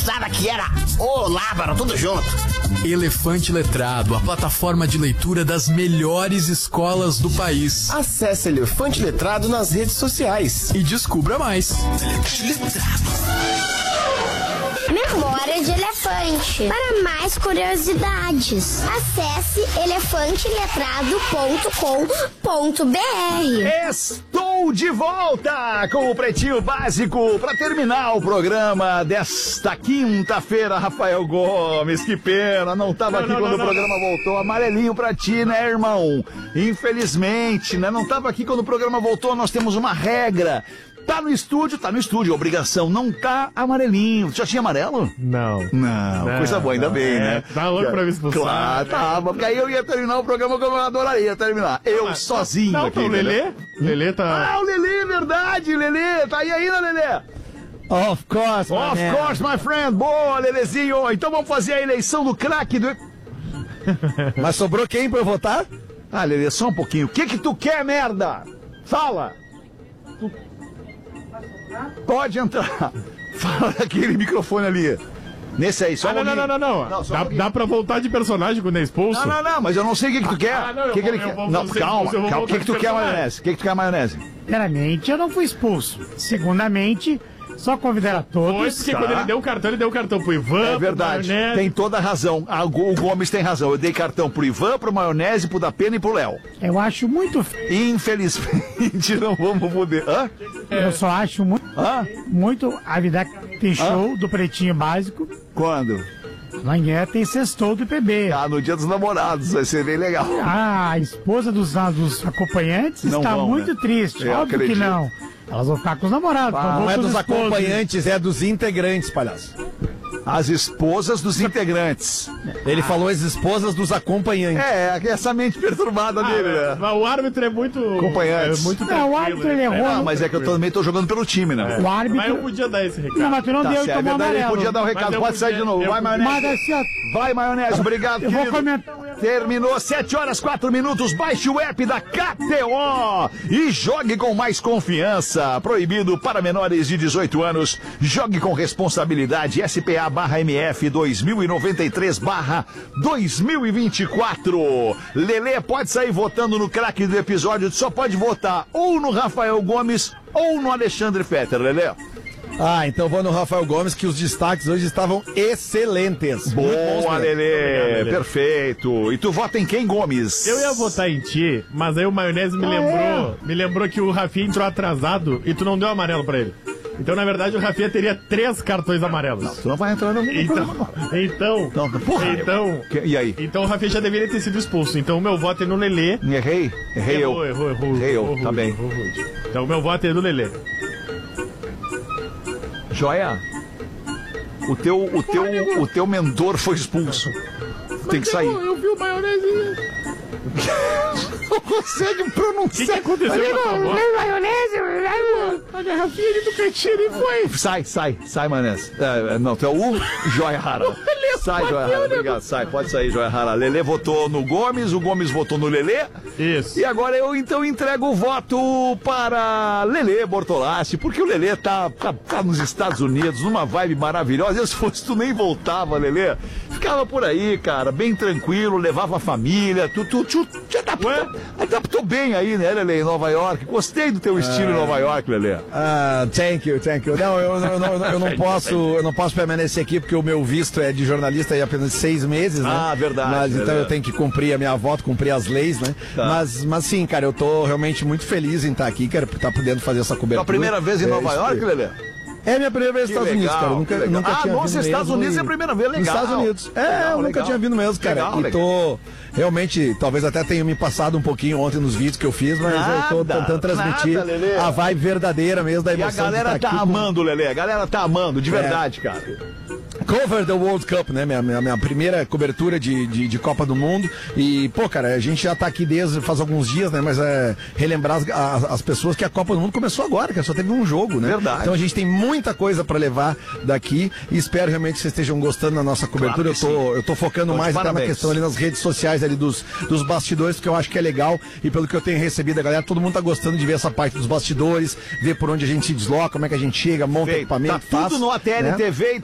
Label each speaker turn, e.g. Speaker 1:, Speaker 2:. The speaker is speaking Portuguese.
Speaker 1: pensava que era o Lábaro, tudo junto.
Speaker 2: Elefante Letrado, a plataforma de leitura das melhores escolas do país.
Speaker 3: Acesse Elefante Letrado nas redes sociais
Speaker 2: e descubra mais.
Speaker 4: Memória de Elefante. Para mais curiosidades, acesse elefanteletrado.com.br.
Speaker 5: Estou de volta com o Pretinho Básico para terminar o programa desta quinta-feira. Rafael Gomes, que pena, não estava aqui quando o programa voltou. Amarelinho pra ti, né, irmão? Infelizmente, né? Não estava aqui quando o programa voltou. Nós temos uma regra. Tá no estúdio, obrigação. Não tá amarelinho. Já tinha amarelo?
Speaker 6: Não,
Speaker 5: Coisa boa, ainda bem, né?
Speaker 6: Tá louco pra me expulsar.
Speaker 5: Claro, tava, porque aí eu ia terminar o programa como eu adoraria terminar. Sozinho
Speaker 6: não,
Speaker 5: aqui.
Speaker 6: Não, o Lelê? Lelê tá...
Speaker 5: Ah, o Lelê, verdade, Lelê. Tá aí ainda, Lelê?
Speaker 7: Of course,
Speaker 5: my friend. Boa, Lelezinho. Então vamos fazer a eleição do craque do...
Speaker 7: Mas sobrou quem pra eu votar?
Speaker 5: Ah, Lelê, só um pouquinho. O que tu quer, merda? Fala. Pode entrar. Fala naquele microfone ali. Nesse aí, só
Speaker 6: não. Dá pra voltar de personagem quando é expulso?
Speaker 5: Não, mas eu não sei o que tu quer. O que ele quer? Não, calma. O que tu quer, maionese? O que tu quer, maionese?
Speaker 8: Primeiramente, eu não fui expulso. Segundamente, só convidar a todos.
Speaker 6: Porque quando ele deu o cartão pro Ivan.
Speaker 5: É verdade, tem toda a razão. O Gomes tem razão. Eu dei cartão pro Ivan, pro Maionese, pro Dapena e pro Léo.
Speaker 8: Eu acho muito...
Speaker 5: Infelizmente, não vamos poder. Hã?
Speaker 8: Eu só acho muito... A vida tem show do Pretinho Básico.
Speaker 5: Quando?
Speaker 8: Amanhã tem sextou do PB.
Speaker 5: No dia dos namorados, vai ser bem legal.
Speaker 8: A esposa dos acompanhantes não está muito triste. Óbvio que não. Elas vão ficar com os namorados.
Speaker 7: Não é dos acompanhantes, é dos integrantes, palhaço.
Speaker 5: As esposas dos integrantes.
Speaker 7: Ele falou as esposas dos acompanhantes.
Speaker 5: Essa mente perturbada dele, né?
Speaker 6: O árbitro é muito...
Speaker 5: Acompanhantes.
Speaker 8: O árbitro ele errou.
Speaker 5: Não, mas é que eu também tô jogando pelo time, né?
Speaker 8: O árbitro...
Speaker 6: Mas eu podia dar esse recado.
Speaker 8: Não, mas tu não deu e tomou amarelo.
Speaker 5: Ele podia dar o recado, pode sair de novo. Vai, Maionese. Vai, Maionese, obrigado,
Speaker 8: eu
Speaker 5: querido.
Speaker 8: Vou comentar.
Speaker 5: Terminou 7h04. Baixe o app da KTO e jogue com mais confiança. Proibido para menores de 18 anos. Jogue com responsabilidade. SPA/MF 2093/2024. Lelê pode sair votando no craque do episódio. Só pode votar ou no Rafael Gomes ou no Alexandre Fetter, Lelê.
Speaker 7: Então vou no Rafael Gomes, que os destaques hoje estavam excelentes.
Speaker 5: Boa, Lelê. Perfeito. E tu vota em quem, Gomes?
Speaker 6: Eu ia votar em ti, mas aí o Maionese me lembrou que o Rafinha entrou atrasado e tu não deu amarelo pra ele. Então, na verdade, o Rafinha teria 3 cartões amarelos.
Speaker 5: Não, tu não vai entrar no programa.
Speaker 6: Então,
Speaker 5: e aí?
Speaker 6: Então o Rafinha já deveria ter sido expulso. Então o meu voto é no Lelê.
Speaker 5: Errei eu.
Speaker 6: Errou,
Speaker 5: tá bem.
Speaker 6: Então o meu voto é no Lelê.
Speaker 5: Joia, o teu mentor foi expulso. Tem que sair.
Speaker 6: Eu vi o Maionese.
Speaker 5: Não consegue pronunciar.
Speaker 6: O que aconteceu com a tua voz?
Speaker 8: Maionese,
Speaker 6: a garrafinha ali do cantinho e foi.
Speaker 5: Sai, Maionese. Não, tu é o Joia Rara. Sai, Joia Rara, obrigado. Pode sair, Joia Rara. Lelê votou no Gomes, o Gomes votou no Lelê.
Speaker 6: Isso.
Speaker 5: E agora eu então entrego o voto para Lelê Bortolassi, porque o Lelê tá nos Estados Unidos, numa vibe maravilhosa. E se fosse tu nem voltava, Lelê. Ficava por aí, cara, bem tranquilo, levava a família. Tu te adaptou bem aí, né, Lelê, em Nova York. Gostei do teu estilo em Nova York, Lelê.
Speaker 7: Thank you. Não, eu não posso permanecer aqui porque o meu visto é de jornalista e apenas 6 meses, né?
Speaker 5: Verdade.
Speaker 7: Mas então eu tenho que cumprir a minha voto, cumprir as leis, né?
Speaker 5: Tá.
Speaker 7: Mas sim, cara, eu tô realmente muito feliz em estar aqui, cara, por estar podendo fazer essa cobertura.
Speaker 5: É a primeira vez em Nova York, Lelê?
Speaker 7: É minha primeira vez nos Estados Unidos, cara. Nunca tinha vindo
Speaker 5: nos Estados Unidos é a primeira vez, legal.
Speaker 7: Nos Estados Unidos. Eu nunca tinha vindo mesmo, cara. E tô realmente, talvez até tenha me passado um pouquinho ontem nos vídeos que eu fiz, mas eu tô tentando transmitir a vibe verdadeira mesmo da emoção.
Speaker 5: E a galera tá amando, Lelê. A galera tá amando, de verdade, cara.
Speaker 7: Cover the World Cup, né? Minha primeira cobertura de Copa do Mundo. E, pô, cara, a gente já tá aqui desde faz alguns dias, né? Mas relembrar as pessoas que a Copa do Mundo começou agora, que só teve um jogo, né?
Speaker 5: Verdade.
Speaker 7: Então a gente tem muita coisa pra levar daqui e espero realmente que vocês estejam gostando da nossa cobertura.
Speaker 5: Claro
Speaker 7: eu tô focando mais até na questão ali nas redes sociais ali dos bastidores, porque eu acho que é legal e pelo que eu tenho recebido da galera, todo mundo tá gostando de ver essa parte dos bastidores, ver por onde a gente se desloca, como é que a gente chega, monta equipamento,
Speaker 5: tá tudo no ATL TV